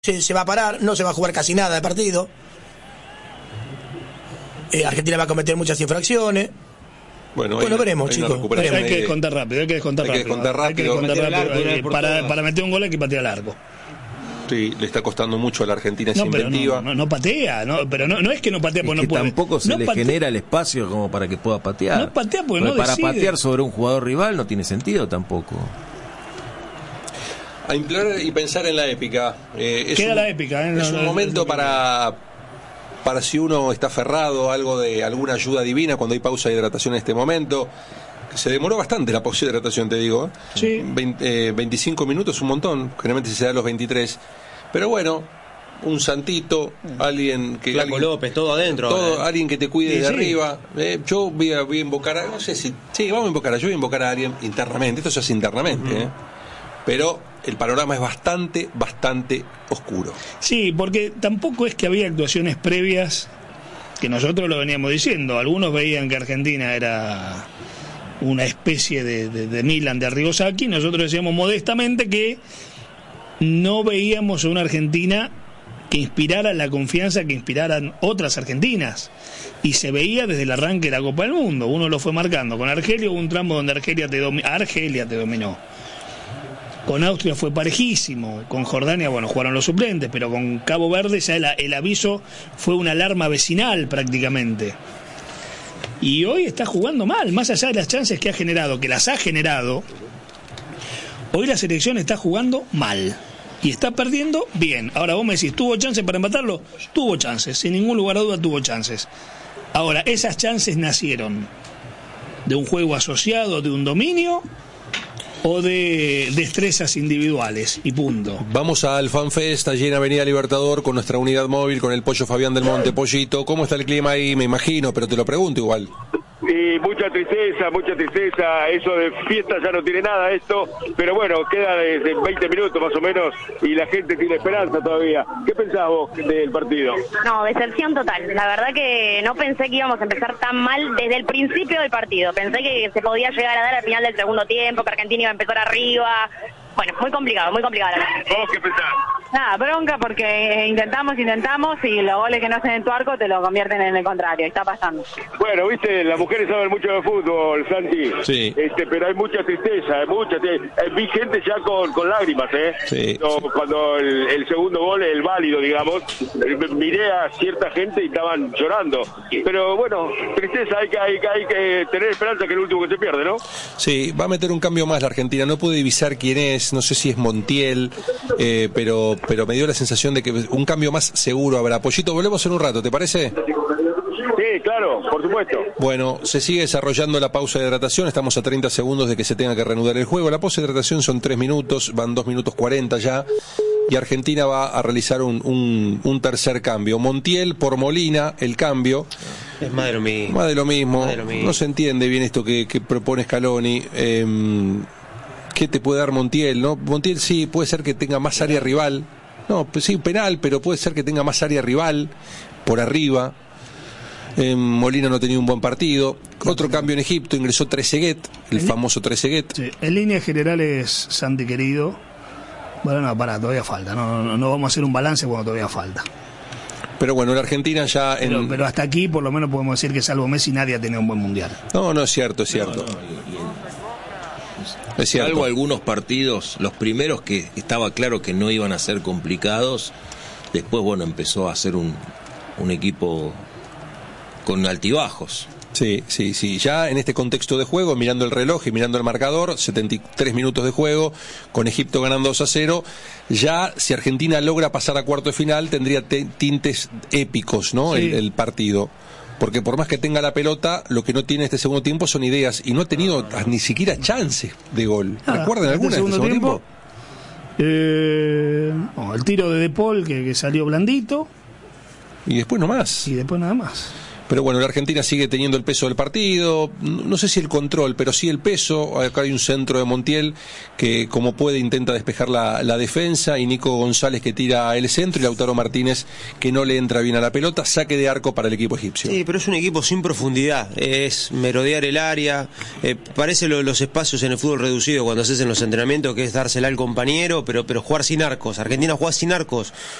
se va a parar, no se va a jugar casi nada de partido. Argentina va a cometer muchas infracciones. Bueno, veremos, chicos. Hay que descontar rápido. Para meter un gol hay que patear al arco. Sí, le está costando mucho a la Argentina esa inventiva. No patea, pero no es que no patea porque no puede. Tampoco se le genera el espacio como para que pueda patear. No patea porque no para decide. Patear sobre un jugador rival no tiene sentido tampoco. A implorar y pensar en la épica. Queda la épica. Es un momento para si uno está aferrado a algo de alguna ayuda divina cuando hay pausa de hidratación en este momento. Se demoró bastante la pausa de hidratación, te digo. Sí. 25 minutos, un montón. Generalmente se da a los 23. Pero bueno, un santito, alguien que... Flaco López, todo adentro. Alguien que te cuide de arriba. Yo voy a invocar a... No sé si... Sí, vamos a invocar yo voy a invocar a alguien internamente. Esto se hace internamente, Pero el panorama es bastante oscuro. Sí, porque tampoco es que había actuaciones previas que nosotros lo veníamos diciendo. Algunos veían que Argentina era una especie de Milan de Arrigosaki. Nosotros decíamos modestamente que no veíamos a una Argentina que inspirara la confianza que inspiraran otras Argentinas. Y se veía desde el arranque de la Copa del Mundo. Uno lo fue marcando. Con Argelia hubo un tramo donde Argelia te dominó. Con Austria fue parejísimo, con Jordania, jugaron los suplentes, pero con Cabo Verde ya el aviso fue una alarma vecinal prácticamente. Y hoy está jugando mal, más allá de las chances que ha generado, que las ha generado, hoy la selección está jugando mal. Y está perdiendo bien. Ahora vos me decís, ¿tuvo chances para empatarlo? Tuvo chances, sin ningún lugar a duda tuvo chances. Ahora, esas chances nacieron de un juego asociado, de un dominio, o de destrezas individuales, y punto. Vamos al FanFest, allí en Avenida Libertador, con nuestra unidad móvil, con el Pollo Fabián del Monte. Pollito, ¿cómo está el clima ahí? Me imagino, pero te lo pregunto igual. Y mucha tristeza, eso de fiesta ya no tiene nada esto, pero bueno, queda de 20 minutos más o menos y la gente tiene esperanza todavía. ¿Qué pensás vos del partido? No, decepción total. La verdad que no pensé que íbamos a empezar tan mal desde el principio del partido. Pensé que se podía llegar a dar al final del segundo tiempo, que Argentina iba a empezar arriba. Bueno, muy complicado la verdad. ¿Vos qué pensás? Nada, bronca porque intentamos y los goles que no hacen en tu arco te lo convierten en el contrario, está pasando. Bueno, viste, las mujeres saben mucho de fútbol, Santi. Sí. Pero hay mucha tristeza, vi gente ya con lágrimas, Sí. Cuando el segundo gol, el válido, digamos, miré a cierta gente y estaban llorando. Pero bueno, tristeza, hay que tener esperanza que es el último que se pierde, ¿no? Sí, va a meter un cambio más la Argentina, no pude divisar quién es, no sé si es Montiel, pero me dio la sensación de que un cambio más seguro habrá. Pollito, volvemos en un rato, ¿te parece? Sí, claro, por supuesto. Bueno, se sigue desarrollando la pausa de hidratación, estamos a 30 segundos de que se tenga que reanudar el juego. La pausa de hidratación son 3 minutos, van 2 minutos 40 ya, y Argentina va a realizar un tercer cambio. Montiel por Molina, el cambio. Es más de lo mismo. No se entiende bien esto que propone Scaloni. ¿Qué te puede dar Montiel, no? Montiel sí, puede ser que tenga más área rival. No, pues sí, penal, pero puede ser que tenga más área rival por arriba. Molina no tenía un buen partido. Otro cambio en Egipto, ingresó Trezeguet, el famoso Trezeguet. Sí, en líneas generales, Santi querido, todavía falta. No vamos a hacer un balance cuando todavía falta. Pero bueno, la Argentina ya... Pero hasta aquí por lo menos podemos decir que salvo Messi nadie ha tenido un buen mundial. No, es cierto. Es cierto. Salvo algunos partidos, los primeros que estaba claro que no iban a ser complicados, después empezó a ser un equipo con altibajos. Sí, ya en este contexto de juego, mirando el reloj y mirando el marcador, 73 minutos de juego, con Egipto ganando 2-0, ya si Argentina logra pasar a cuarto de final tendría tintes épicos, ¿no? Sí. El partido. Porque por más que tenga la pelota, lo que no tiene este segundo tiempo son ideas, y no ha tenido ni siquiera chances de gol. ¿Recuerdan alguna de este segundo tiempo? El tiro de Paul que salió blandito. Y después no más. Nada más. Pero bueno, la Argentina sigue teniendo el peso del partido, no sé si el control, pero sí el peso. Acá hay un centro de Montiel que como puede intenta despejar la defensa, y Nico González que tira el centro, y Lautaro Martínez que no le entra bien a la pelota. Saque de arco para el equipo egipcio. Sí, pero es un equipo sin profundidad, es merodear el área, parece los espacios en el fútbol reducido cuando haces en los entrenamientos, que es dársela al compañero, pero jugar sin arcos. Argentina juega sin arcos,